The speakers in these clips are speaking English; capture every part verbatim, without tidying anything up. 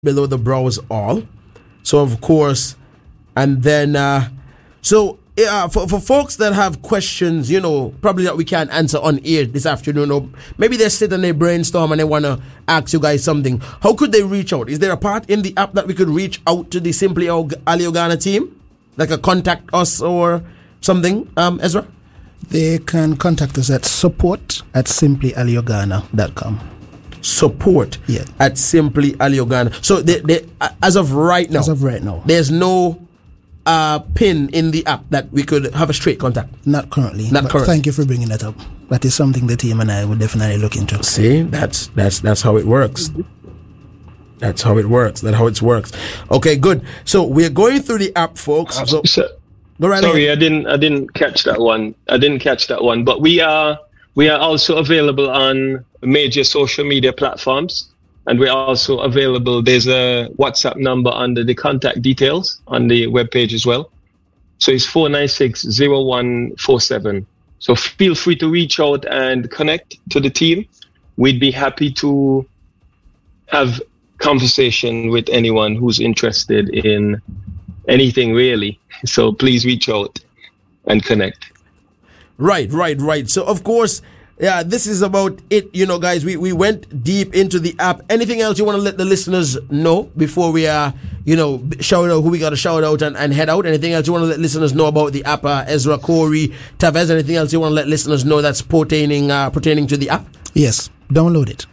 below the browse all. So of course, and then uh, so uh, for for folks that have questions, you know, probably that we can't answer on air this afternoon, or maybe they sit and they brainstorm and they want to ask you guys something. How could they reach out? Is there a part in the app that we could reach out to the Simply Aliogana team, like a contact us or something, um, Ezra? They can contact us at support at simply aliogana dot com. Support yeah. at Simply Aliogana. So they, they, as of right now, as of right now, there's no uh, pin in the app that we could have a straight contact. Not currently. Not but currently. Thank you for bringing that up. That is something the team and I would definitely look into. See, that's that's that's how it works. That's how it works. That's how it works. Okay, good. So we're going through the app, folks. So, so, go right sorry, ahead. I didn't I didn't catch that one. I didn't catch that one. But we are we are also available on major social media platforms. And we're also available. There's a WhatsApp number under the contact details on the webpage as well. So it's four nine six, zero one four seven. So feel free to reach out and connect to the team. We'd be happy to have conversation with anyone who's interested in anything really. So please reach out and connect. Right, right, right. So of course, yeah, this is about it, you know, guys. We we went deep into the app. Anything else you want to let the listeners know before we, uh, you know, shout out who we got to shout out and, and head out? Anything else you want to let listeners know about the app, uh, Ezra, Corey, Tavez? Anything else you want to let listeners know that's pertaining uh, pertaining to the app? Yes, download it.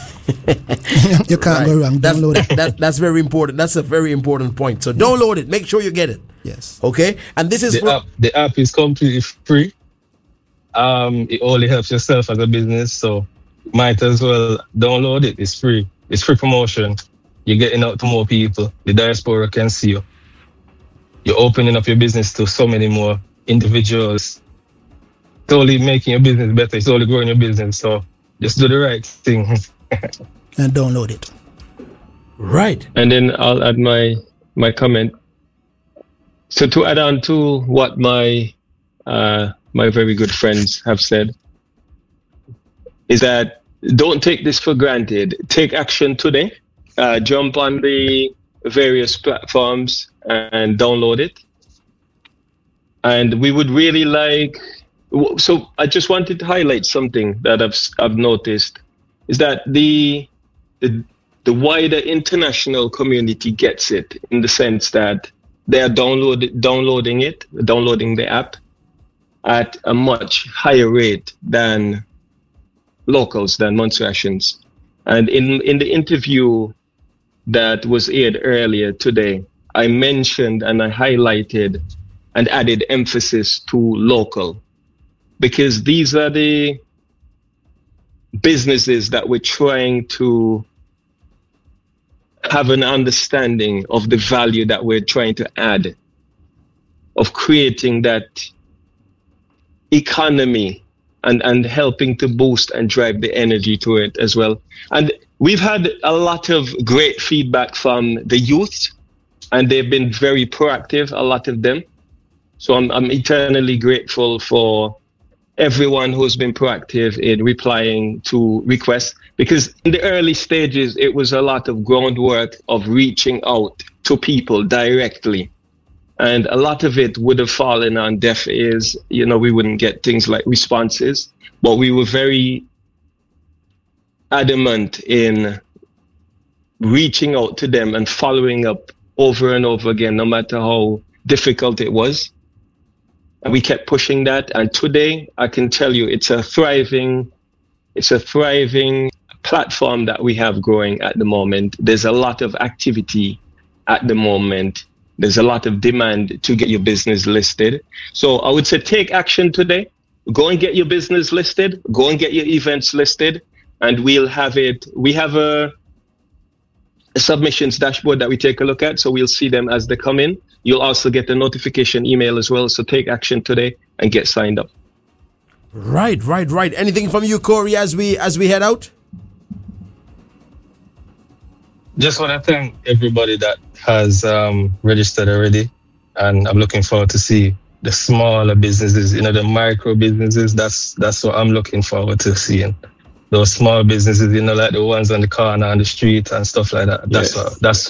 You can't right. go wrong. That's, Download it. That, that's very important. That's a very important point. So download it. Make sure you get it. Yes. Okay. And this is the for- app. The app is completely free. Um, it only helps yourself as a business, so might as well download it. It's free. It's free promotion. You're getting out to more people. The diaspora can see you. You're opening up your business to so many more individuals. It's only making your business better. It's only growing your business. So just do the right thing. And download it. Right. And then I'll add my my comment. So to add on to what my uh, my very good friends have said, is that don't take this for granted. Take action today. Uh, jump on the various platforms and download it. And we would really like, so I just wanted to highlight something that I've I've noticed, is that the the the wider international community gets it, in the sense that they are download, downloading it, downloading the app at a much higher rate than locals, than Montrealers. And in, in the interview that was aired earlier today, I mentioned and I highlighted and added emphasis to local, because these are the businesses that we're trying to have an understanding of the value that we're trying to add, of creating that economy and, and helping to boost and drive the energy to it as well. And we've had a lot of great feedback from the youth, and they've been very proactive, a lot of them. So I'm, I'm eternally grateful for everyone who's been proactive in replying to requests, because in the early stages, it was a lot of groundwork of reaching out to people directly. And a lot of it would have fallen on deaf ears. You know, we wouldn't get things like responses, but we were very adamant in reaching out to them and following up over and over again, no matter how difficult it was. And we kept pushing that. And today, I can tell you, it's a thriving, it's a thriving platform that we have growing at the moment. There's a lot of activity at the moment. There's a lot of demand to get your business listed. So I would say take action today. Go and get your business listed. Go and get your events listed. And we'll have it. We have a, a submissions dashboard that we take a look at. So we'll see them as they come in. You'll also get a notification email as well. So take action today and get signed up. Right, right, right. Anything from you, Corey, as we as we head out? Just want to thank everybody that has um, registered already, and I'm looking forward to see the smaller businesses, you know, the micro businesses. That's that's what I'm looking forward to seeing. those small businesses, you know, like the ones on the corner, on the street and stuff like that. That's Yes. what, that's